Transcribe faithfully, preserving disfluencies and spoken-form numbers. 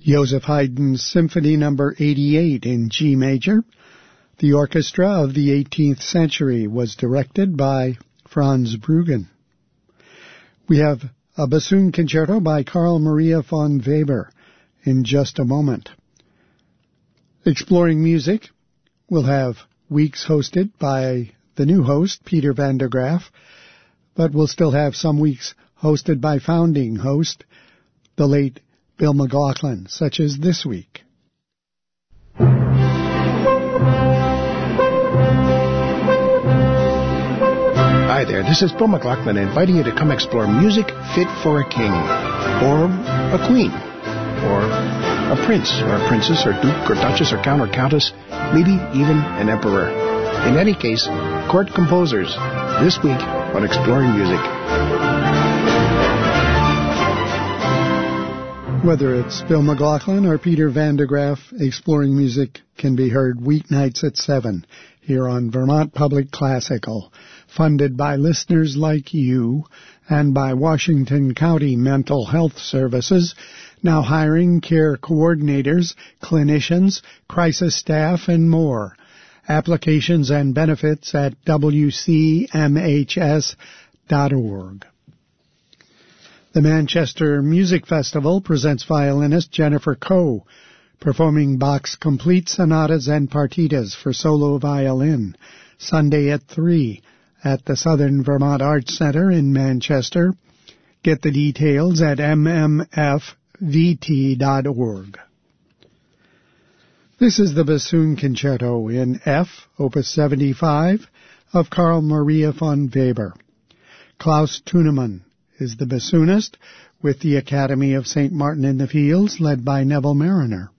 Joseph Haydn's Symphony Number eighty-eight in G major. The orchestra of the eighteenth century was directed by Franz Bruggen. We have a bassoon concerto by Carl Maria von Weber in just a moment. Exploring music, we'll have weeks hosted by the new host, Peter van der Graaf, but we'll still have some weeks hosted by founding host, the late Bill McLaughlin, such as this week. Hi there, this is Bill McLaughlin inviting you to come explore music fit for a king, or a queen, or a prince, or a princess, or duke, or duchess, or count, or countess, maybe even an emperor. In any case, court composers, this week on Exploring Music. Whether it's Bill McLaughlin or Peter van der Graaf, Exploring Music can be heard weeknights at seven here on Vermont Public Classical, funded by listeners like you and by Washington County Mental Health Services, now hiring care coordinators, clinicians, crisis staff, and more. Applications and benefits at w c m h s dot org. The Manchester Music Festival presents violinist Jennifer Coe, performing Bach's complete sonatas and partitas for solo violin, Sunday at three at the Southern Vermont Arts Center in Manchester. Get the details at m m f v t dot org. This is the Bassoon Concerto in F, Opus seventy-five, of Carl Maria von Weber. Klaus Thunemann is the bassoonist, with the Academy of Saint Martin in the Fields led by Neville Mariner.